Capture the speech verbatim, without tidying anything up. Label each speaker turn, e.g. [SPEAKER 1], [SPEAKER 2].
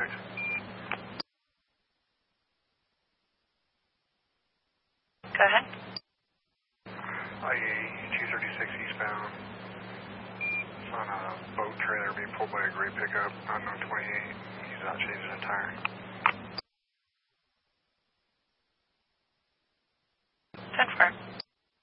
[SPEAKER 1] six.
[SPEAKER 2] Go ahead.
[SPEAKER 1] I A two thirty-six eastbound. It's on a boat trailer being pulled by a gray pickup, unknown twenty-eight. He's out changing a tire.